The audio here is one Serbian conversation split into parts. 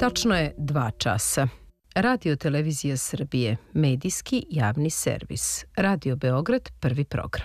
Tačno je 2 časa. Radio Televizija Srbije, medijski javni servis. Radio Beograd, prvi program.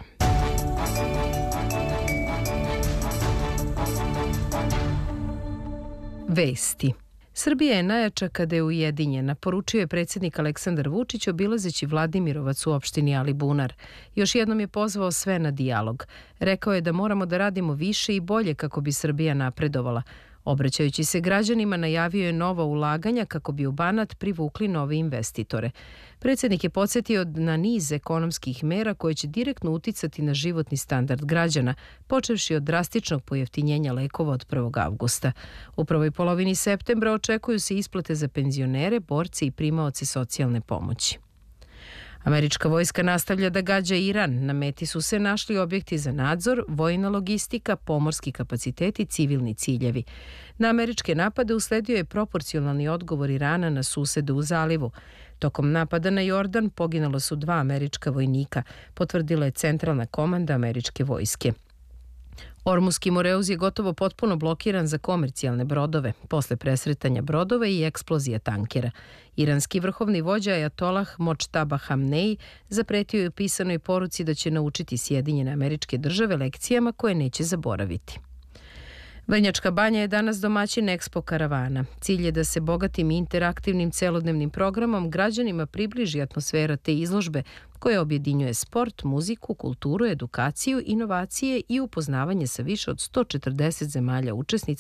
Vesti. Srbija je najjača kada je ujedinjena, poručio je predsjednik Aleksandar Vučić obilazeći Vladimirovac u opštini Alibunar. Još jednom je pozvao sve na dijalog. Rekao je da moramo da radimo više i bolje kako bi Srbija napredovala. Obraćajući se građanima, najavio je nova ulaganja kako bi u Banat privukli nove investitore. Predsjednik je podsjetio na niz ekonomskih mera koje će direktno uticati na životni standard građana, počevši od drastičnog pojeftinjenja lekova od 1. avgusta. U prvoj polovini septembra očekuju se isplate za penzionere, borce i primaoce socijalne pomoći. Američka vojska nastavlja da gađa Iran. Na meti su se našli objekti za nadzor, vojna logistika, pomorski kapaciteti i civilni ciljevi. Na američke napade usledio je proporcionalni odgovor Irana na susede u zalivu. Tokom napada na Jordan poginula su 2 američka vojnika, potvrdila je centralna komanda američke vojske. Ormuski Moreuz je gotovo potpuno blokiran za komercijalne brodove, posle presretanja brodova i eksplozija tankera. Iranski vrhovni vođa Ajatolah Močtaba Hamnej zapretio je u pisanoj poruci da će naučiti Sjedinjene Američke Države lekcijama koje neće zaboraviti. Vrnjačka Banja je danas domaćin Expo karavana. Cilj je da se bogatim i interaktivnim celodnevnim programom građanima približi atmosfera te izložbe koja objedinjuje sport, muziku, kulturu, edukaciju, inovacije i upoznavanje sa više od 140 zemalja učesnica